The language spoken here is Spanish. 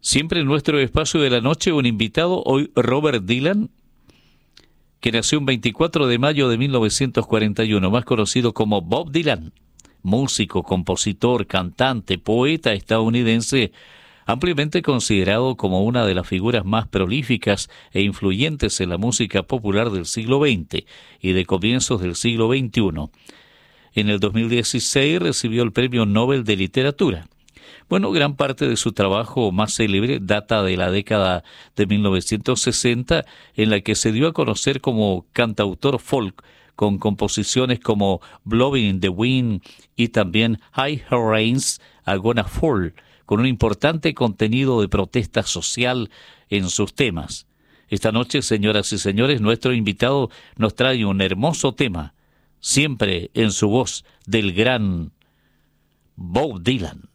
Siempre en nuestro espacio de la noche, un invitado, hoy Robert Dylan, que nació un 24 de mayo de 1941, más conocido como Bob Dylan, músico, compositor, cantante, poeta estadounidense, ampliamente considerado como una de las figuras más prolíficas e influyentes en la música popular del siglo XX y de comienzos del siglo XXI. En el 2016 recibió el Premio Nobel de Literatura. Bueno, gran parte de su trabajo más célebre data de la década de 1960, en la que se dio a conocer como cantautor folk, con composiciones como Blowing in the Wind y también High Rains are Gonna Fall, con un importante contenido de protesta social en sus temas. Esta noche, señoras y señores, nuestro invitado nos trae un hermoso tema, siempre en su voz del gran Bob Dylan.